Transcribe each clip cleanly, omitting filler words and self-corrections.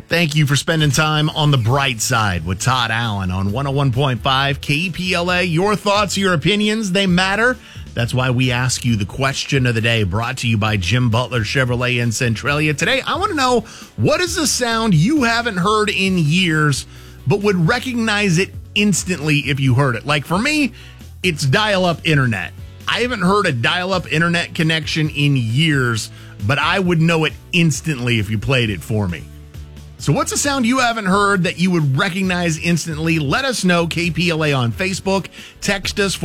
Thank you for spending time on the bright side with Todd Allen on 101.5 KPLA. Your thoughts, your opinions, they matter. That's why we ask you the question of the day, brought to you by Jim Butler Chevrolet in Centralia. Today, I want to know, what is a sound you haven't heard in years, but would recognize it instantly if you heard it? Like for me, it's dial-up internet. I haven't heard a dial-up internet connection in years, but I would know it instantly if you played it for me. So what's a sound you haven't heard that you would recognize instantly? Let us know. KPLA on Facebook. Text us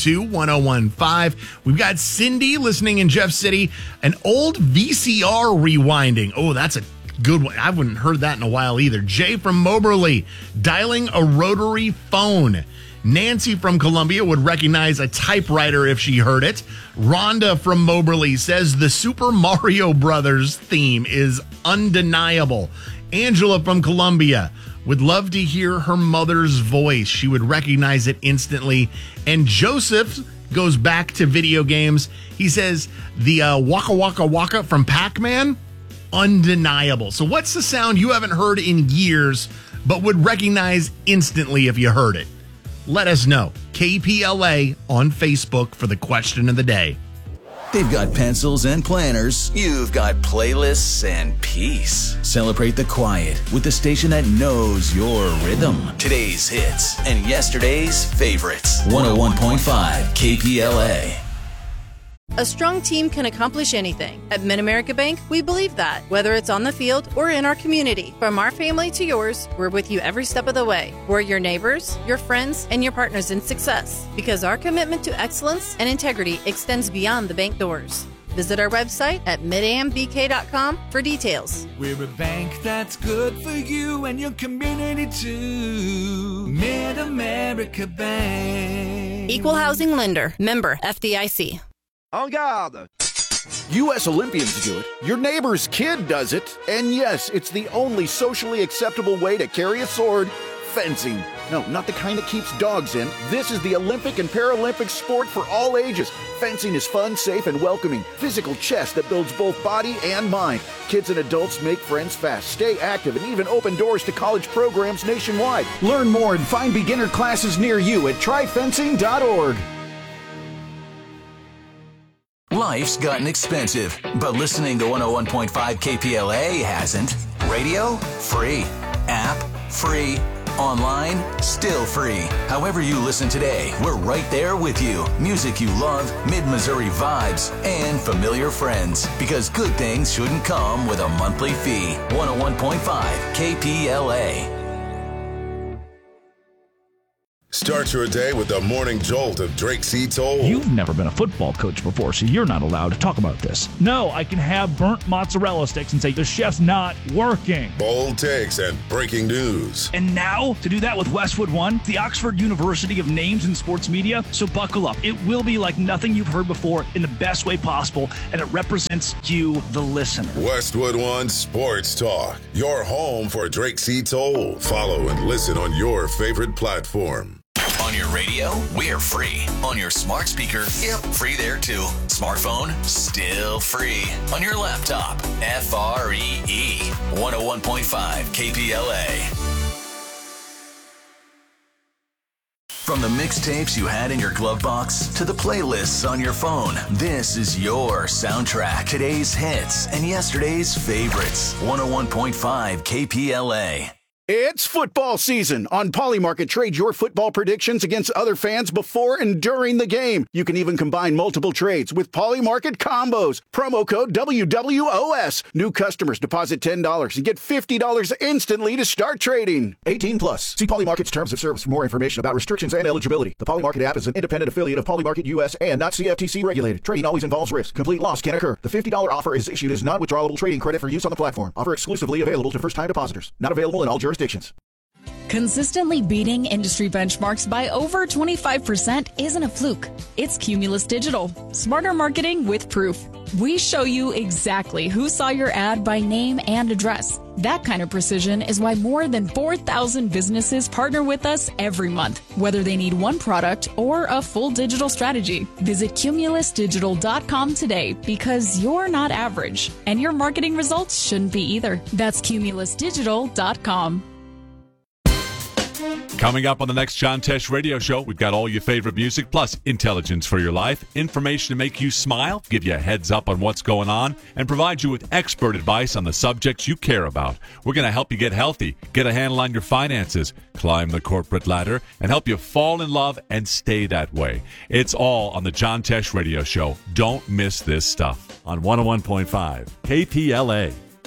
442-1015. We've got Cindy listening in Jeff City. An old VCR rewinding. Oh, that's a good one. I haven't heard that in a while either. Jay from Moberly, dialing a rotary phone. Nancy from Columbia would recognize a typewriter if she heard it. Rhonda from Moberly says the Super Mario Brothers theme is undeniable. Angela from Columbia would love to hear her mother's voice. She would recognize it instantly. And Joseph goes back to video games. He says the Waka Waka Waka from Pac-Man, undeniable. So what's the sound you haven't heard in years but would recognize instantly if you heard it? Let us know. KPLA on Facebook for the question of the day. They've got pencils and planners. You've got playlists and peace. Celebrate the quiet with the station that knows your rhythm. Today's hits and yesterday's favorites. 101.5 KPLA. A strong team can accomplish anything. At Mid-America Bank, we believe that. Whether it's on the field or in our community, from our family to yours, we're with you every step of the way. We're your neighbors, your friends, and your partners in success, because our commitment to excellence and integrity extends beyond the bank doors. Visit our website at midambk.com for details. We're a bank that's good for you and your community too. Mid-America Bank. Equal housing lender. Member FDIC. En garde! U.S. Olympians do it, your neighbor's kid does it, and yes, it's the only socially acceptable way to carry a sword, fencing. No, not the kind that keeps dogs in. This is the Olympic and Paralympic sport for all ages. Fencing is fun, safe, and welcoming. Physical chess that builds both body and mind. Kids and adults make friends fast, stay active, and even open doors to college programs nationwide. Learn more and find beginner classes near you at tryfencing.org. Life's gotten expensive, but listening to 101.5 KPLA hasn't. Radio? Free. App? Free. Online? Still free. However you listen today, we're right there with you. Music you love, mid-Missouri vibes, and familiar friends. Because good things shouldn't come with a monthly fee. 101.5 KPLA. Start your day with the morning jolt of Drake C. Toll. You've never been a football coach before, so you're not allowed to talk about this. No, I can have burnt mozzarella sticks and say the chef's not working. Bold takes and breaking news. And now, to do that with Westwood One, the Oxford University of names in sports media, so buckle up. It will be like nothing you've heard before in the best way possible, and it represents you, the listener. Westwood One Sports Talk, your home for Drake C. Toll. Follow and listen on your favorite platform. On your radio, we're free. On your smart speaker, yep, free there too. Smartphone, still free. On your laptop, FREE. 101.5 KPLA. From the mixtapes you had in your glove box to the playlists on your phone, this is your soundtrack. Today's hits and yesterday's favorites. 101.5 KPLA. It's football season. On Polymarket, trade your football predictions against other fans before and during the game. You can even combine multiple trades with Polymarket combos. Promo code WWOS. New customers deposit $10 and get $50 instantly to start trading. 18 plus. See Polymarket's terms of service for more information about restrictions and eligibility. The Polymarket app is an independent affiliate of Polymarket US and not CFTC regulated. Trading always involves risk. Complete loss can occur. The $50 offer is issued as non-withdrawable trading credit for use on the platform. Offer exclusively available to first-time depositors. Not available in all jurisdictions. Consistently beating industry benchmarks by over 25% isn't a fluke. It's Cumulus Digital. Smarter marketing with proof. We show you exactly who saw your ad by name and address. That kind of precision is why more than 4,000 businesses partner with us every month, whether they need one product or a full digital strategy. Visit cumulusdigital.com today because you're not average, and your marketing results shouldn't be either. That's cumulusdigital.com. Coming up on the next John Tesh Radio Show, we've got all your favorite music, plus intelligence for your life, information to make you smile, give you a heads up on what's going on, and provide you with expert advice on the subjects you care about. We're going to help you get healthy, get a handle on your finances, climb the corporate ladder, and help you fall in love and stay that way. It's all on the John Tesh Radio Show. Don't miss this stuff on 101.5 KPLA.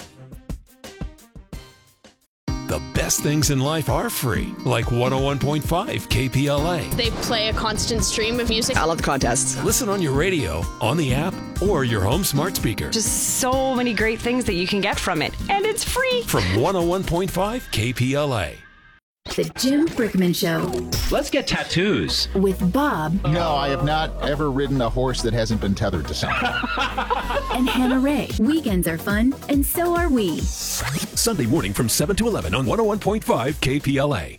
The best things in life are free, like 101.5 KPLA. They play a constant stream of music. I love the contests. Listen on your radio, on the app, or your home smart speaker. Just so many great things that you can get from it. And it's free. From 101.5 KPLA. The Jim Brickman Show. Let's get tattoos. With Bob. No, I have not ever ridden a horse that hasn't been tethered to something. And Hannah Ray. Weekends are fun, and so are we. Sunday morning from 7 to 11 on 101.5 KPLA.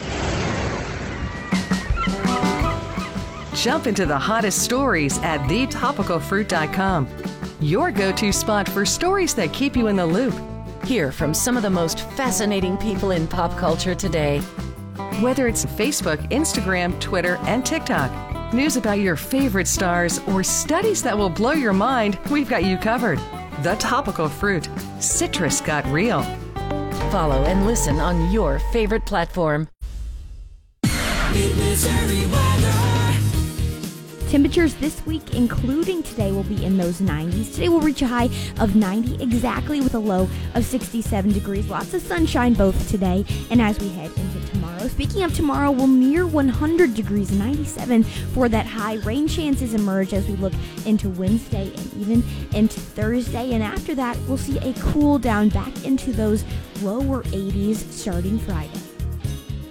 Jump into the hottest stories at thetopicalfruit.com. Your go-to spot for stories that keep you in the loop. Hear from some of the most fascinating people in pop culture today. Whether it's Facebook, Instagram, Twitter, and TikTok, news about your favorite stars, or studies that will blow your mind, we've got you covered. The Topical Fruit. Citrus got real. Follow and listen on your favorite platform. Temperatures this week, including today, will be in those 90s. Today will reach a high of 90 exactly with a low of 67 degrees. Lots of sunshine both today and as we head into tomorrow. Speaking of tomorrow, we'll near 100 degrees, 97 for that high. Rain chances emerge as we look into Wednesday and even into Thursday. And after that, we'll see a cool down back into those lower 80s starting Friday.